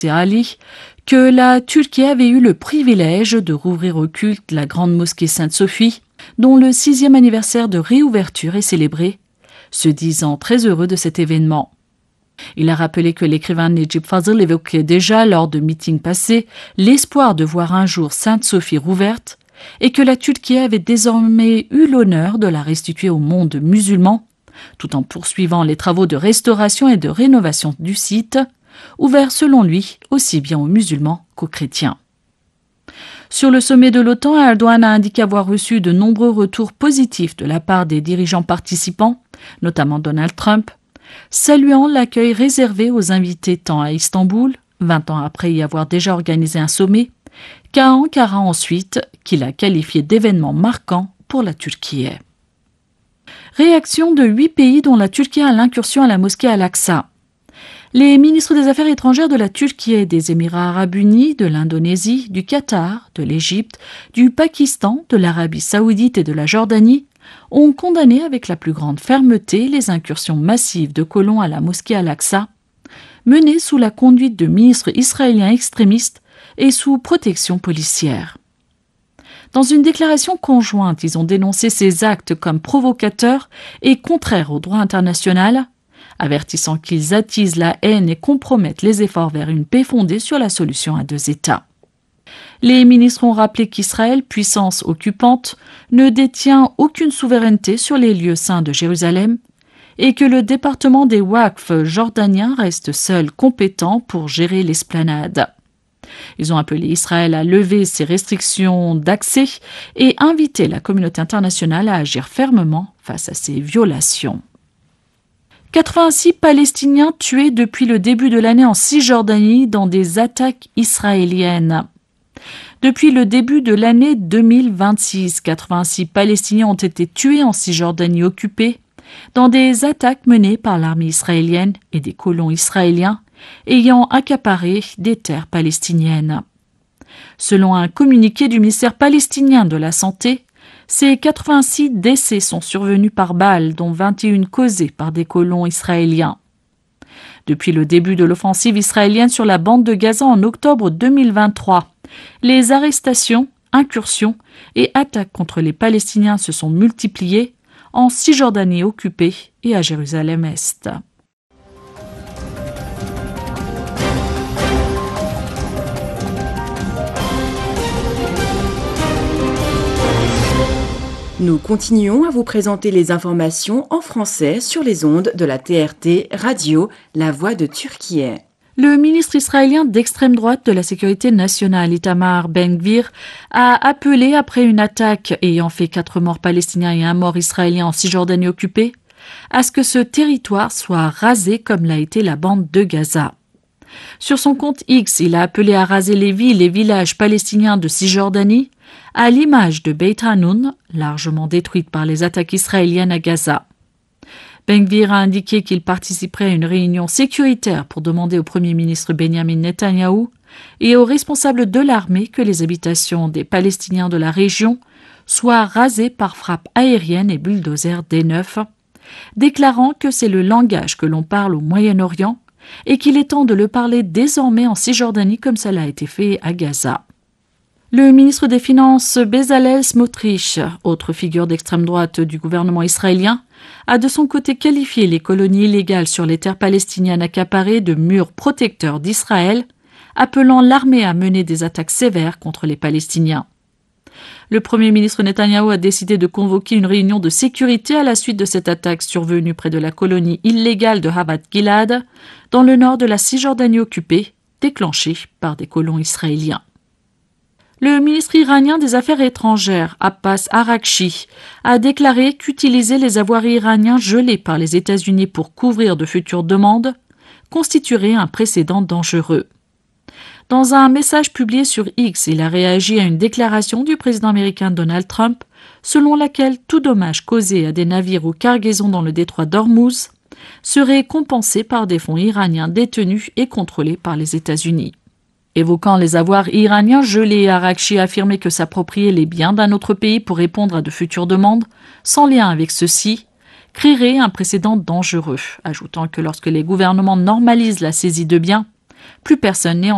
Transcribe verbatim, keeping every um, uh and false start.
Ali que la Turquie avait eu le privilège de rouvrir au culte la grande mosquée Sainte-Sophie, dont le sixième anniversaire de réouverture est célébré, se disant très heureux de cet événement. Il a rappelé que l'écrivain Necip Fazıl évoquait déjà lors de meetings passés l'espoir de voir un jour Sainte-Sophie rouverte et que la Turquie avait désormais eu l'honneur de la restituer au monde musulman, tout en poursuivant les travaux de restauration et de rénovation du site, ouvert selon lui aussi bien aux musulmans qu'aux chrétiens. Sur le sommet de l'OTAN, Erdogan a indiqué avoir reçu de nombreux retours positifs de la part des dirigeants participants, notamment Donald Trump, saluant l'accueil réservé aux invités tant à Istanbul, vingt ans après y avoir déjà organisé un sommet, qu'à Ankara ensuite, qu'il a qualifié d'événement marquant pour la Turquie. Réaction de huit pays dont la Turquie à l'incursion à la mosquée Al-Aqsa. Les ministres des Affaires étrangères de la Turquie, des Émirats arabes unis, de l'Indonésie, du Qatar, de l'Égypte, du Pakistan, de l'Arabie saoudite et de la Jordanie ont condamné avec la plus grande fermeté les incursions massives de colons à la mosquée Al-Aqsa, menées sous la conduite de ministres israéliens extrémistes et sous protection policière. Dans une déclaration conjointe, ils ont dénoncé ces actes comme provocateurs et contraires au droit international, avertissant qu'ils attisent la haine et compromettent les efforts vers une paix fondée sur la solution à deux États. Les ministres ont rappelé qu'Israël, puissance occupante, ne détient aucune souveraineté sur les lieux saints de Jérusalem et que le département des Waqf jordaniens reste seul compétent pour gérer l'esplanade. Ils ont appelé Israël à lever ses restrictions d'accès et invité la communauté internationale à agir fermement face à ces violations. quatre-vingt-six Palestiniens tués depuis le début de l'année en Cisjordanie dans des attaques israéliennes. Depuis le début de l'année deux mille vingt-six, quatre-vingt-six Palestiniens ont été tués en Cisjordanie occupée dans des attaques menées par l'armée israélienne et des colons israéliens ayant accaparé des terres palestiniennes. Selon un communiqué du ministère palestinien de la Santé, ces quatre-vingt-six décès sont survenus par balles, dont vingt et un causés par des colons israéliens. Depuis le début de l'offensive israélienne sur la bande de Gaza en octobre deux mille vingt-trois, les arrestations, incursions et attaques contre les Palestiniens se sont multipliées en Cisjordanie occupée et à Jérusalem-Est. Nous continuons à vous présenter les informations en français sur les ondes de la T R T Radio, La Voix de Turquie. Le ministre israélien d'extrême droite de la sécurité nationale, Itamar Ben-Gvir, a appelé, après une attaque ayant fait quatre morts palestiniens et un mort israélien en Cisjordanie occupée, à ce que ce territoire soit rasé comme l'a été la bande de Gaza. Sur son compte X, il a appelé à raser les villes et villages palestiniens de Cisjordanie, à l'image de Beit Hanoun, largement détruite par les attaques israéliennes à Gaza. Ben-Gvir a indiqué qu'il participerait à une réunion sécuritaire pour demander au Premier ministre Benjamin Netanyahou et aux responsables de l'armée que les habitations des Palestiniens de la région soient rasées par frappes aériennes et bulldozers D neuf, déclarant que c'est le langage que l'on parle au Moyen-Orient et qu'il est temps de le parler désormais en Cisjordanie comme cela a été fait à Gaza. Le ministre des Finances Bezalel Smotrich, autre figure d'extrême droite du gouvernement israélien, a de son côté qualifié les colonies illégales sur les terres palestiniennes accaparées de murs protecteurs d'Israël, appelant l'armée à mener des attaques sévères contre les Palestiniens. Le Premier ministre Netanyahou a décidé de convoquer une réunion de sécurité à la suite de cette attaque survenue près de la colonie illégale de Havat Gilad, dans le nord de la Cisjordanie occupée, déclenchée par des colons israéliens. Le ministre iranien des Affaires étrangères, Abbas Araghchi, a déclaré qu'utiliser les avoirs iraniens gelés par les États-Unis pour couvrir de futures demandes constituerait un précédent dangereux. Dans un message publié sur X, il a réagi à une déclaration du président américain Donald Trump, selon laquelle tout dommage causé à des navires ou cargaisons dans le détroit d'Ormuz serait compensé par des fonds iraniens détenus et contrôlés par les États-Unis. Évoquant les avoirs iraniens gelés, Araghchi a affirmé que s'approprier les biens d'un autre pays pour répondre à de futures demandes, sans lien avec ceux-ci, créerait un précédent dangereux, ajoutant que lorsque les gouvernements normalisent la saisie de biens, plus personne n'est en